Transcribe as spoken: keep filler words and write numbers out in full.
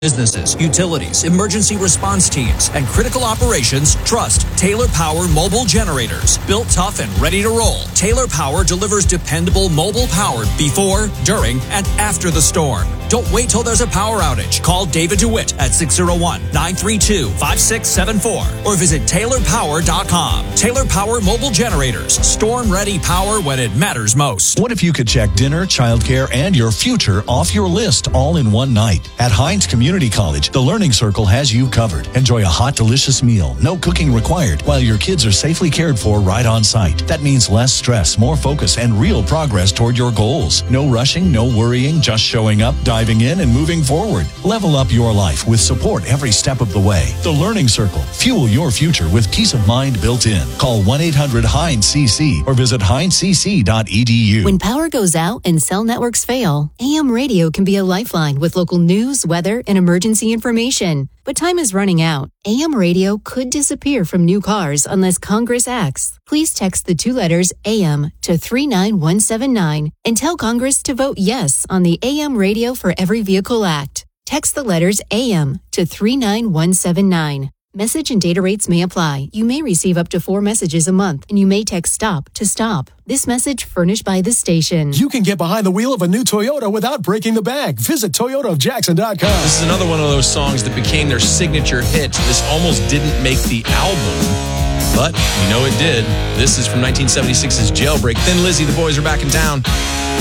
Businesses, utilities, emergency response teams, and critical operations trust Taylor Power mobile generators. Built tough and ready to roll, Taylor Power delivers dependable mobile power before, during, and after the storm. Don't wait till there's a power outage. Call David DeWitt at six oh one, nine three two, five six seven four or visit Taylor Power dot com. Taylor Power mobile generators. Storm-ready power when it matters most. What if you could check dinner, childcare, and your future off your list all in one night? At Heinz Community College, the Learning Circle has you covered. Enjoy a hot, delicious meal, no cooking required, while your kids are safely cared for right on site. That means less stress, more focus, and real progress toward your goals. No rushing, no worrying, just showing up, diving in, and moving forward. Level up your life with support every step of the way. The Learning Circle. Fuel your future with peace of mind built in. Call one eight hundred Heinz C C or visit heinz c c dot e d u. When power goes out and cell networks fail, A M radio can be a lifeline with local news, weather, and emergency information. But time is running out. A M radio could disappear from new cars unless Congress acts. Please text the two letters A M to three nine one seven nine and tell Congress to vote yes on the A M Radio for Every Vehicle Act. Text the letters A M to three nine one seven nine. Message and data rates may apply. You may receive up to four messages a month, and you may text STOP to stop. This message furnished by the station. You can get behind the wheel of a new Toyota without breaking the bank. Visit Toyota of Jackson dot com. This is another one of those songs that became their signature hit. This almost didn't make the album, but you know it did. This is from nineteen seventy-six's Jailbreak. Thin Lizzy, the boys are back in town.